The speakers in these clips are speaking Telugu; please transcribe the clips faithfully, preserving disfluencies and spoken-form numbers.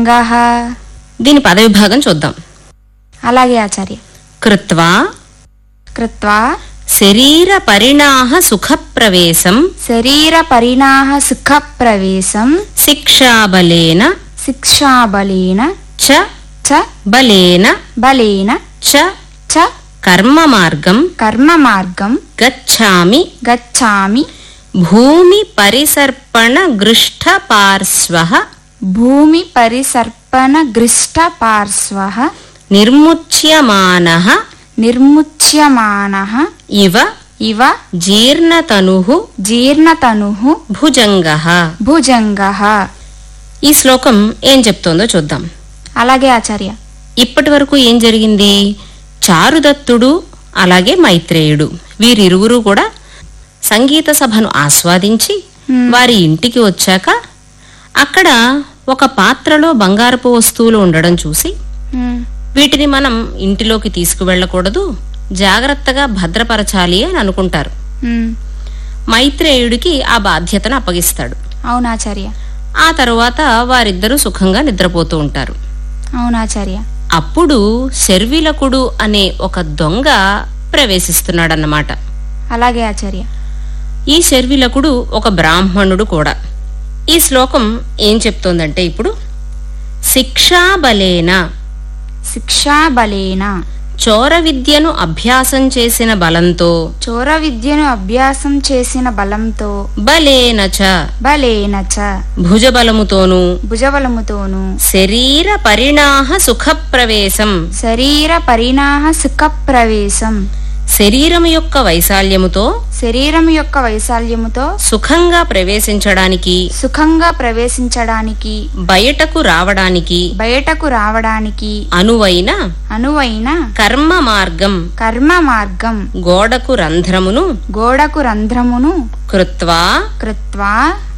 భుజంగః. దీని పదవిభాగం చూద్దాం. అలాగే ఆచార్య. కృత్వా కృత్వా శరీర పరిణాహ సుఖప్రవేశం శరీర పరిణాహ సుఖ ప్రవేశం శిక్షాబలేన శిక్షాబలేన చ చ బలేన బలేన చ చ కర్మ మార్గం కర్మ మార్గం గచ్ఛామి గచ్ఛామి. భూమి పరిసర్పణ గృష్ట పార్శ్వః భూమి పరిసర్పణ గృష్ట పార్శ్వః నిర్ముచ్యమానః నిర్ముచ్యమానః ఇవ ఇవ జీర్ణతనుః జీర్ణతనుః భుజంగః. భుజంగః. ఈ శ్లోకం ఏం చెప్తోందో చూద్దాం. అలాగే ఆచార్య. ఇప్పటి వరకు ఏం జరిగింది? చారుదత్తుడు అలాగే మైత్రేయుడు వీరిరువురు కూడా సంగీత సభను ఆస్వాదించి వారి ఇంటికి వచ్చాక అక్కడ ఒక పాత్రలో బంగారపు వస్తువులు ఉండడం చూసి హ్మ్. వీటిని మనం ఇంటిలోకి తీసుకువెళ్ళకూడదు, జాగ్రత్తగా భద్రపరచాలి అని అనుకుంటారు. హ్మ్. మైత్రేయుడికి ఆ బాధ్యతను అప్పగిస్తాడు. అవునాచార్య. ఆ తరువాత వారిద్దరూ సుఖంగా నిద్రపోతూ ఉంటారు. అవునాచార్య. అప్పుడు శర్విలకుడు అనే ఒక దొంగ ప్రవేశిస్తున్నాడన్నమాట. అలాగే ఆచార్య. ఈ శర్విలకుడు ఒక బ్రాహ్మణుడు కూడా. ఈ శ్లోకం ఏం చెప్తోందంటే ఇప్పుడు శిక్షాబలేన శిక్షాబలేన చోర విద్యను అభ్యాసం చేసిన బలంతో చోర విద్యను అభ్యాసం చేసిన బలంతో బలేన చ బలేన చ భుజబలముతోనూ భుజబలముతోను శరీర పరిణాహ సుఖప్రవేశం శరీర పరిణాహ సుఖ ప్రవేశం శరీరం యొక్క వైశాల్యముతో శరీరం యొక్క వైశాల్యముతో సుఖంగా ప్రవేశించడానికి సుఖంగా ప్రవేశించడానికి బయటకు రావడానికి బయటకు రావడానికి అనువైన అనువైన కర్మ మార్గం కర్మ మార్గం గోడకు రంధ్రమును గోడకు రంధ్రమును కృత్వా కృత్వా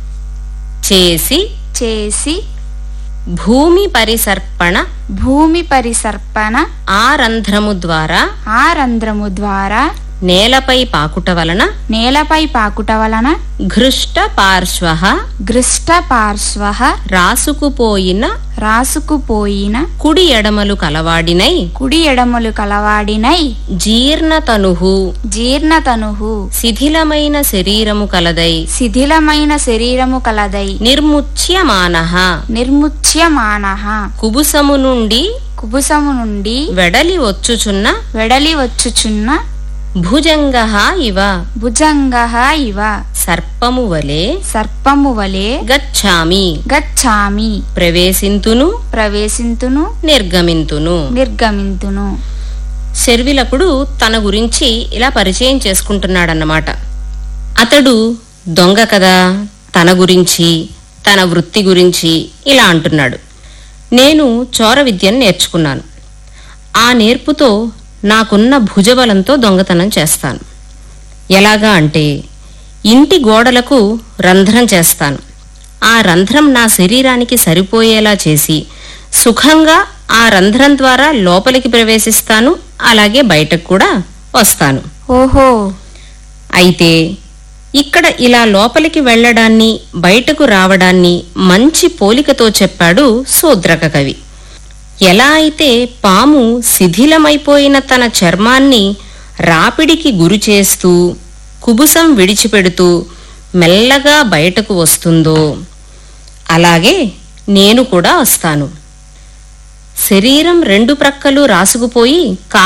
చేసి చేసి భూమి పరిసర్పణ భూమి పరిసర్పణ ఆ రంధ్రము ద్వారా ఆ రంధ్రము ద్వారా నేలపై పాకుట వలన నేలపై పాకుట వలన ఘృష్ట పార్శ్వః గృష్ట పార్శ్వః రాసుకుపోయిన రాసుకుపోయిన కుడి ఎడమలు కలవాడినై కుడి ఎడమలు కలవాడినై జీర్ణతనుః జీర్ణతనుః శిథిలమైన శరీరము కలదై శిథిలమైన శరీరము కలదై నిర్ముచ్యమానః నిర్ముచ్యమానః కుబుసము నుండి కుబుసము నుండి వెడలి వచ్చుచున్న వెడలి వచ్చుచున్న భుజంగః ఇవ భుజంగః ఇవ సర్పము వలె సర్పము వలె గచ్ఛామి గచ్ఛామి ప్రవేశింతును ప్రవేశింతును నిర్గమింతును. నిర్గమింతును. శర్విలకుడు తన గురించి ఇలా పరిచయం చేసుకుంటున్నాడన్నమాట. అతడు దొంగ కదా, తన గురించి తన వృత్తి గురించి ఇలా అంటున్నాడు. నేను చోర విద్యను నేర్చుకున్నాను. ఆ నేర్పుతో నాకున్న భుజబలంతో దొంగతనం చేస్తాను. ఎలాగా అంటే ఇంటి గోడలకు రంధ్రం చేస్తాను. ఆ రంధ్రం నా శరీరానికి సరిపోయేలా చేసి సుఖంగా ఆ రంధ్రం ద్వారా లోపలికి ప్రవేశిస్తాను, అలాగే బయటకు కూడా వస్తాను. ఓహో. అయితే ఇక్కడ ఇలా లోపలికి వెళ్లడాన్ని బయటకు రావడాన్ని మంచి పోలికతో చెప్పాడు శూద్రక కవి. ఎలా అయితే పాము శిథిలమైపోయిన తన చర్మాన్ని రాపిడికి గురి చేస్తూ కుబుసం విడిచిపెడుతూ మెల్లగా బయటకు వస్తుందో అలాగే నేను కూడా వస్తాను. శరీరం రెండు ప్రక్కలు రాసుకుపోయి